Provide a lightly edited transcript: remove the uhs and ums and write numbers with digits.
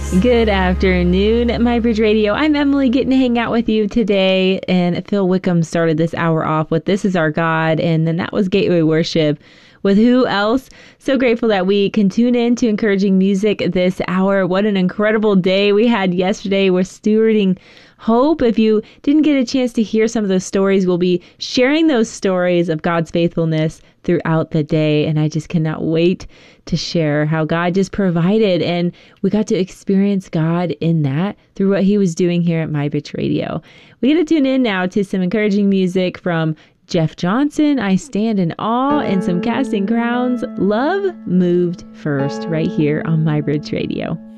Good afternoon, MyBridge Radio. I'm Emily, getting to hang out with you today. And Phil Wickham started this hour off with This Is Our God. And then that was Gateway Worship with Who Else? So grateful that we can tune in to encouraging music this hour. What an incredible day we had yesterday. We're stewarding hope. If you didn't get a chance to hear some of those stories, we'll be sharing those stories of God's faithfulness throughout the day. And I just cannot wait to share how God just provided. And we got to experience God in that through what he was doing here at MyBridge Radio. We get to tune in now to some encouraging music from Jeff Johnson, I Stand in Awe, and some Casting Crowns. Love Moved First right here on MyBridge Radio.